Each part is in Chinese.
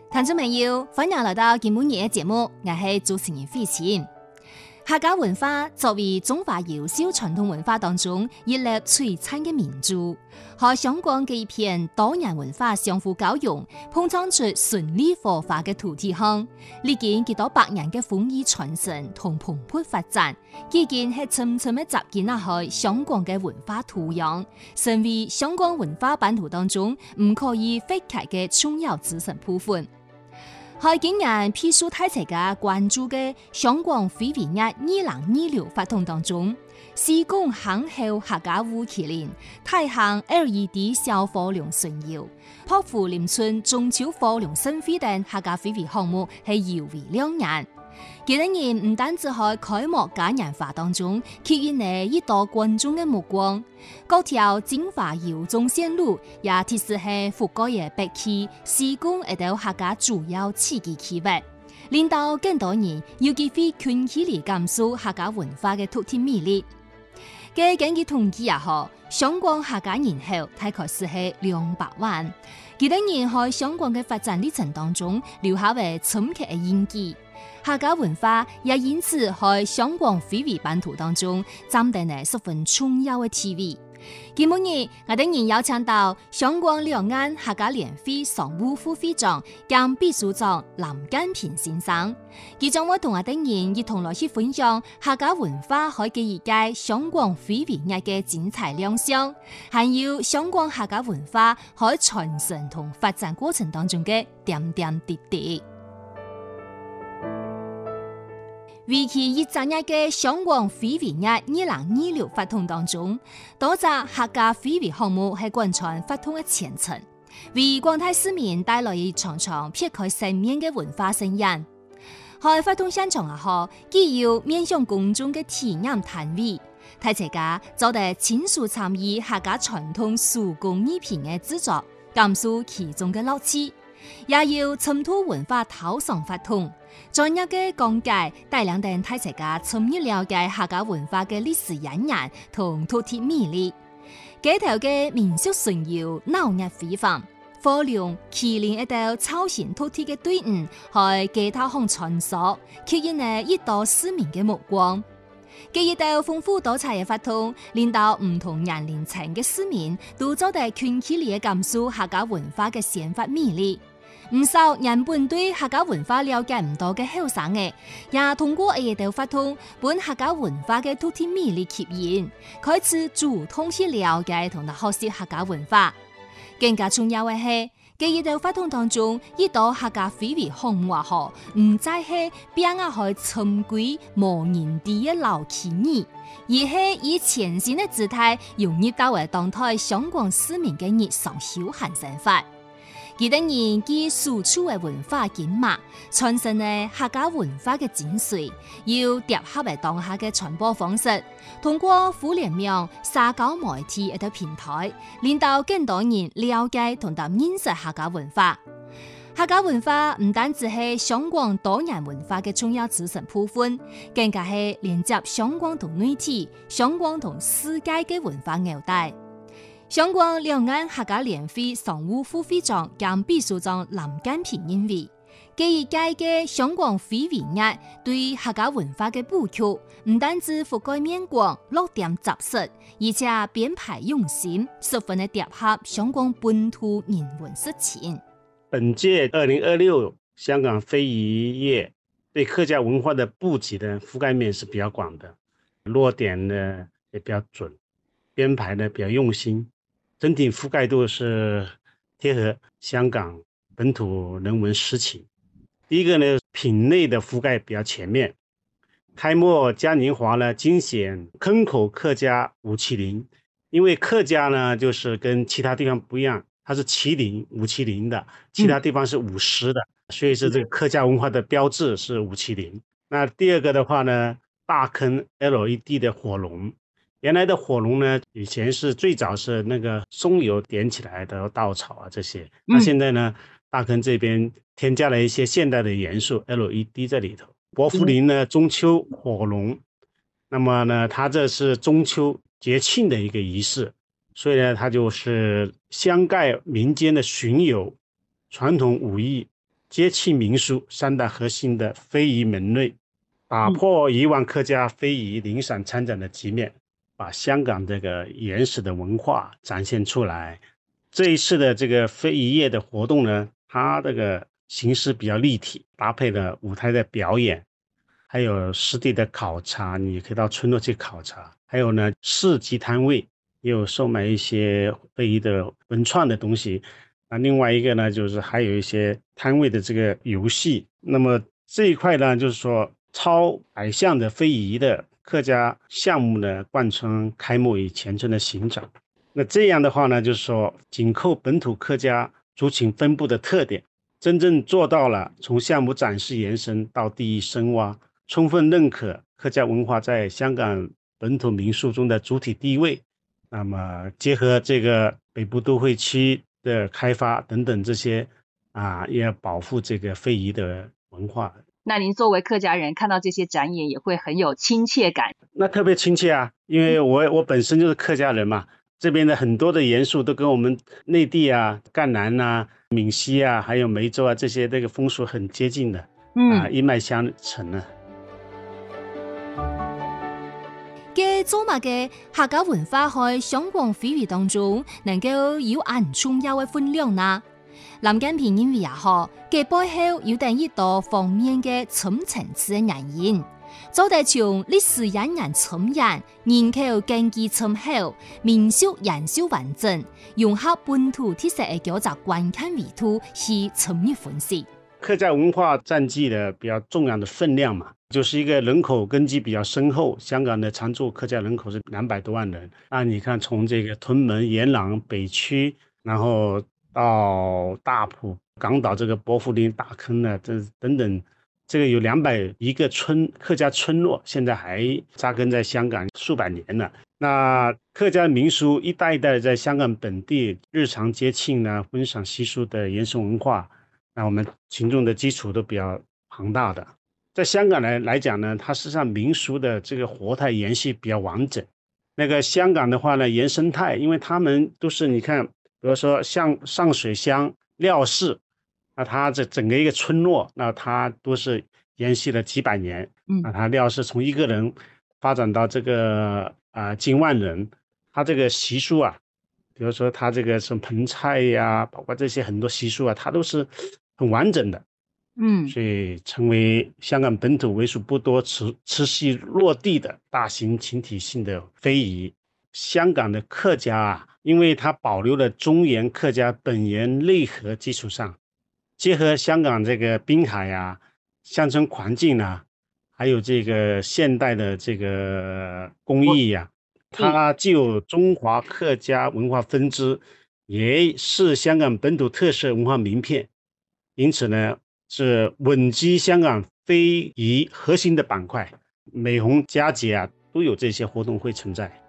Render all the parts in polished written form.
听众朋友，欢迎来到今日的节目，我是主持人费琴。客家文化作为中华优秀传统文化当中一粒璀璨的明珠，和香港嘅一片多元文化相互交融，碰撞出顺利火花嘅土地上，歷經幾多百年嘅風雨傳承同蓬勃發展，已經係深深嘅扎進去香港嘅文化土壤，成為香港文化版圖當中唔可以忽視嘅重要組成部分。喺今年批數大家關注嘅香港非遺日2026活動當中，施工行後客家舞麒麟、大行 LED 小火龍巡遊、破釜林村中秋火龍盛會等客家非遺項目係尤為亮眼。幾多年唔單止喺開幕嘉年華當中吸引嚟一道觀眾嘅目光，各條精華遊蹤線路也貼實係覆蓋嘅北區、施工一道客家主要刺激區域，令到更多人有機會近距離感受客家文化嘅獨特魅力。嘅根據統計下，香港客家人口大概是係200萬，幾多年喺香港嘅發展歷程當中留下嘅深刻嘅印記。客家文化也因此喺香港非遺版圖當中佔定咗十分重要嘅地位。今日我哋仍邀請到香港兩岸客家聯會常務副會長兼秘書長林根平先生，佢將會同我哋一同來去分享客家文化喺第一屆香港非遺日嘅精彩亮相，還有香港客家文化喺傳承同發展過程當中嘅點點滴滴。為期一整日嘅香港非遺日2026活動當中，多隻客家非遺項目係貫穿活動嘅前程，為廣大市民帶來一場場撇開生面嘅文化盛宴。喺活動現場下，既有面向公眾嘅體驗攤位，大家做得親屬參與客家傳統手工藝品嘅製作，感受其中嘅樂趣。也要滲透文化討上活動，專業嘅講解帶領等大家深入了解客家文化嘅歷史淵源同獨特魅力。街頭嘅民俗巡遊鬧熱非凡，火龍、麒麟一道超前獨特嘅隊伍喺街頭上穿梭，吸引咗一道市民嘅目光。這一道豐富多彩嘅活動，令到唔同年齡層嘅市民都做得近距離嘅感受客家文化嘅鮮活魅力。唔少原本對客家文化了解唔多嘅後生嘅，也通過呢一道活動，本客家文化嘅獨特魅力吸引，開始主動去了解同埋學習客家文化。更加重要嘅係，這一道活動當中，一道客家非遺項目後，唔再係邊個去尋歸無人地嘅老企業，而係以全新嘅姿態融入到為當代香港市民嘅日常休閒生活。幾多人以輸出嘅文化經脈，傳承嘅客家文化嘅精髓，要結合為當下嘅傳播方式，通過互聯網、社交媒體一個平台，令到更多人了解同埋認識客家文化。客家文化唔單止係香港多元文化嘅重要組成部分，更加係連接香港同內地、香港同世界嘅文化紐帶。香港兩岸客家聯會常務副會長兼秘書長林根平認為，這一屆嘅香港非遺日對客家文化嘅布局，唔單止覆蓋面廣、落點紮實，而且編排用心，十分嘅貼合香港本土人文實情。 本屆2026香港非遺日對客家文化的布局的覆蓋面是比較廣的，落點呢也比較準，編排呢比較用心。整體覆蓋度是貼合香港本土人文實情。第一個呢，品類的覆蓋比較全面。開幕嘉年華呢，精選坑口客家舞麒麟，因為客家呢就是跟其他地方不一樣，它是麒麟舞麒麟的，其他地方是舞獅的，所以是這個客家文化的標誌是舞麒麟。那第二個的話呢，大坑 LED 的火龍。原來的火龍呢，以前是最早是那個松油點起來的稻草啊這些，那現在呢，大坑這邊添加了一些現代的元素 LED 在裏頭。薄扶林呢，中秋火龍，那麼呢，它這是中秋節慶的一個儀式，所以呢，它就是相蓋民間的巡遊、傳統武藝节气民俗三大核心的非遗门类，打破以往客家非遗零散参展的局面，把香港这个原始的文化展现出来。这一次的这个非遗夜的活动呢，它这个形式比较立体，搭配了舞台的表演，还有实地的考察，你可以到村落去考察，还有呢市集摊位也有售卖一些非遗的文创的东西。另外一个呢，就是还有一些摊位的这个游戏。那么这一块呢，就是说超百项的非遗的客家项目呢，贯穿开幕与前村的行展。那这样的话呢，就是说紧扣本土客家族群分布的特点，真正做到了从项目展示延伸到地域深挖，充分认可客家文化在香港本土民俗中的主体地位。那么结合这个北部都会区的开发等等这些也要保护这个非遗的文化。 那您作为客家人看到这些展演也会很有亲切感？ 那特别亲切啊，因为我本身就是客家人嘛，这边的很多的元素都跟我们内地赣南闽西还有梅州这些这个风俗很接近的，一脉相承呢。 在做嘛嘅客家文化喺香港非遗当中，能夠有很重要嘅分量呢？林建平認為也好，嘅背後有等一多方面嘅深層次嘅原因。做得從歷史引人參研，人口經濟參考，民俗研究完整，融合本土特色嘅叫做觀看維度去深入分析。 客家文化佔據了比較重要的分量嘛，就是一個人口根基比較深厚，香港的常住客家人口是200多萬人。你看從這個屯門、元朗、北區，然後到大埔、港島這個薄扶林、大坑這等等，這個有201個客家村落，現在還紮根在香港數百年了。那客家民俗一代一代在香港本地日常節慶婚喪習俗的延伸文化，那我們群眾的基礎都比較龐大的。在香港來講呢，它實際上民俗的這個活態延續比較完整。那個香港的話呢，原生態，因為他們都是你看，比如說像上水鄉廖氏，那它這整個一個村落，那它都是延續了幾百年。那它廖氏從一個人發展到這個近萬人，它這個習俗比如說它這個什麼盆菜包括這些很多習俗它都是很完整的。所以成為香港本土為數不多持續落地的大型群體性的非遺。香港的客家因為它保留了中原客家本源內核基礎上，結合香港這個濱海鄉村環境還有這個現代的這個工藝它既有中華客家文化分支，也是香港本土特色文化名片。因此呢，是穩居香港非遺核心的板塊，每逢佳節都有這些活動會存在。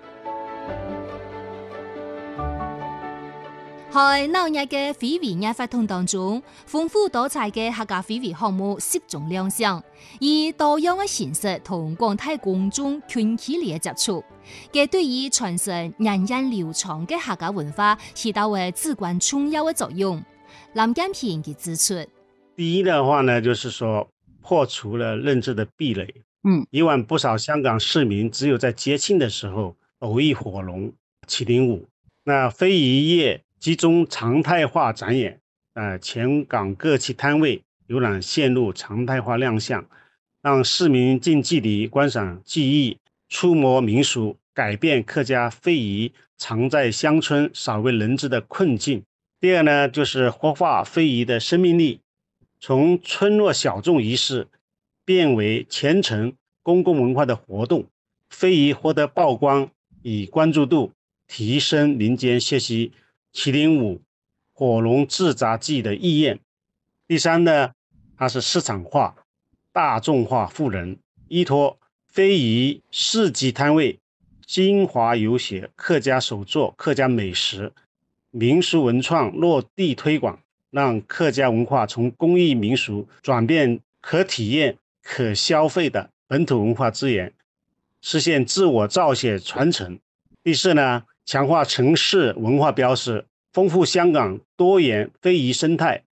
喺紐約嘅非遺夜活動當中，豐富多彩嘅客家非遺項目適中亮相，以多樣嘅形式同廣大公眾群起嚟接觸，嘅對於傳承源遠流長嘅客家文化起到為至關重要嘅作用。林建平嘅指出， 第一的話呢，就是說破除了認知的壁壘。以往不少香港市民只有在節慶的時候偶遇火龍、麒麟舞，那非遺夜集中常態化展演，全港各區攤位遊覽線路常態化亮相，讓市民近距離觀賞技藝，觸摸民俗，改變客家非遺藏在鄉村少為人知的困境。第二呢，就是活化非遺的生命力，從村落小眾儀式變為虔誠公共文化的活動，非遺獲得曝光與關注度，提升民間學習麒麟舞、火龍製札技的意願。第三呢，它是市場化、大眾化富人，依託非遺市集攤位、精華遊學、客家手作、客家美食、民俗文創落地推廣，讓客家文化從工藝民俗轉變可體驗、可消費的本土文化資源，實現自我造血傳承。第四呢，強化城市文化標識，豐富香港多元非遺生態，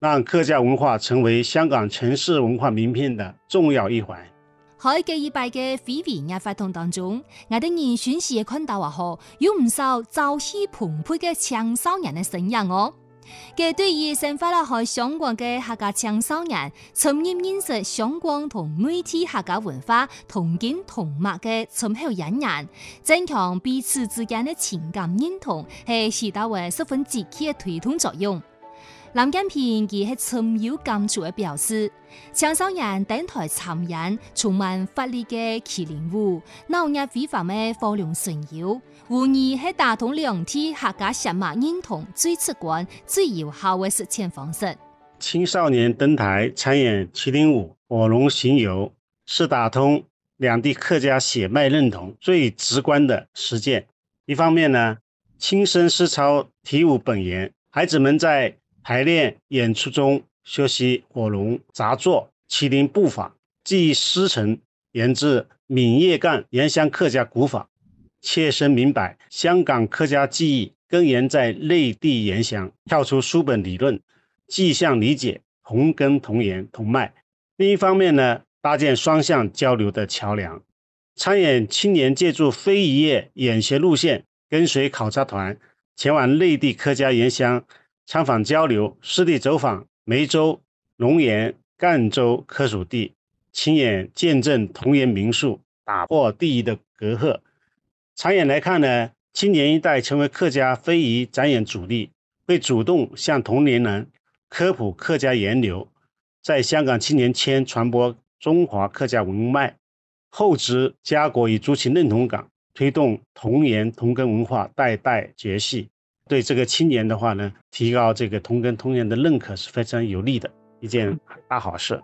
让客家文化成为香港城市文化名片的重要一环。 喺嘅一拜嘅非遺日活動當中，我哋人選時看到有唔少朝氣蓬勃嘅青少年嘅身影哦。嘅對於生活喺香港嘅客家青少年，深入認識香港同內地客家文化同根同脈嘅深厚引人，增強彼此之間嘅情感認同，係起到為十分積極嘅推動作用。林建平佢係深有感觸嘅表示，青少年登台參演充滿活力嘅麒麟舞，鬧熱非凡嘅火龍神謠，無疑係打通兩地客家血脈認同最直觀、最有效嘅實踐方式。 青少年登台參演麒麟舞、火龍神謠，是打通兩地客家血脈認同最直觀的實踐。一方面呢，親身實操體舞本源，孩子們在排練演出中學習火龍雜作、麒麟步法，記憶師承源自閩粵贛鹽鄉客家古法，切身明白香港客家技藝根源在內地鹽鄉，跳出書本理論，既向理解同根同源同脈。另一方面呢，搭建雙向交流的橋梁。參演青年借助非遺業演學路線，跟隨考察團前往內地客家鹽鄉參訪交流，實地走訪梅州、龍岩、贛州科屬地，親眼見證童顏民俗，打破地域的隔閡。長遠來看呢，青年一代成為客家非遺展演主力，會主動向同年人科普客家源流，在香港青年圈傳播中華客家文脈，厚植家國與族群認同感，推動同源同根文化代代接續。對這個青年的話呢，提高這個同根同源的認可是非常有利的一件大好事。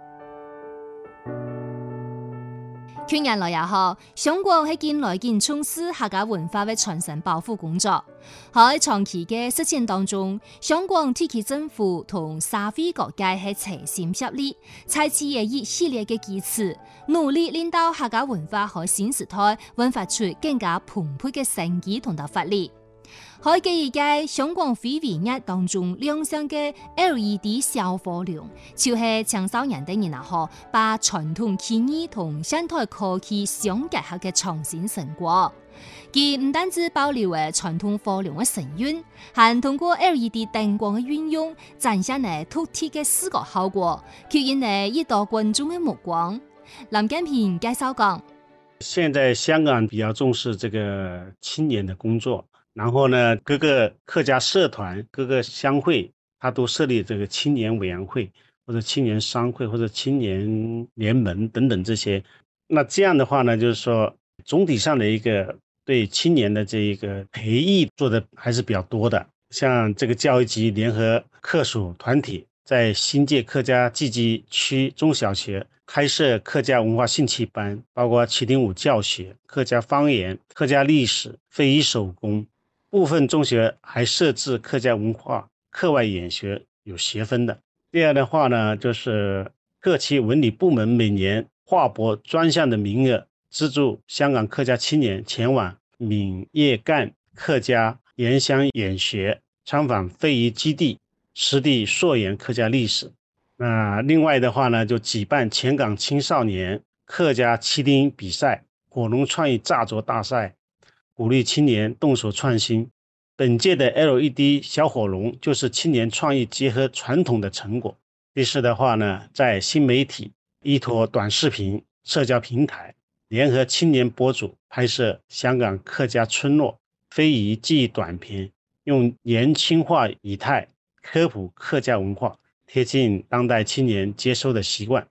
近年來也好，香港喺近來更重視客家文化嘅傳承保護工作。喺長期嘅實踐當中，香港地區政府同社會各界係齊心協力，採取一系列嘅舉措，努力令到客家文化喺新時代煥發出更加蓬勃嘅生機同埋活力。喺記憶嘅香港非遺日當中亮相嘅 LED 小火龍，就係青少年等人把傳統技藝同現代科技相結合嘅創新成果。佢唔單止保留咗傳統火龍嘅神韻，還通過 LED 燈光嘅運用，展現咗獨特嘅視覺效果，吸引咗一道觀眾嘅目光。林建平介紹講： 現在香港比較重視這個青年的工作。然後呢，各個客家社團、各個鄉會，他都設立這個青年委員會，或者青年商會，或者青年聯盟等等這些。那這樣的話呢，就是說總體上的一個對青年的這一個培育做的還是比較多的。像這個教育局聯合客屬團體，在新界客家聚集區中小學開設客家文化興趣班，包括麒麟舞教學、客家方言、客家歷史、非遺手工。部分中學還設置客家文化課外研學，有學分的。第二的話呢，就是各區文旅部門每年劃撥專項的名額，資助香港客家青年前往閩粵贛客家鹽鄉研學，參訪非遺基地，實地溯源客家歷史。另外的話呢，就舉辦全港青少年客家麒麟比賽、火龍創意紮作大賽，鼓勵青年動手創新。本屆的 LED 小火龍就是青年創意結合傳統的成果。第四的話呢，在新媒體依託短視頻社交平台，聯合青年博主拍攝香港客家村落非遺記憶短片，用年輕化語態科普客家文化，貼近當代青年接收的習慣。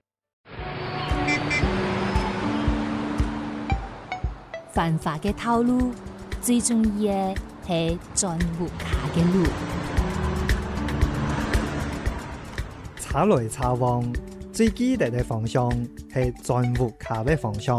繁華嘅道路，最重要嘅係轉無下嘅路。 查來查往，最記得嘅方向係轉無下嘅方向。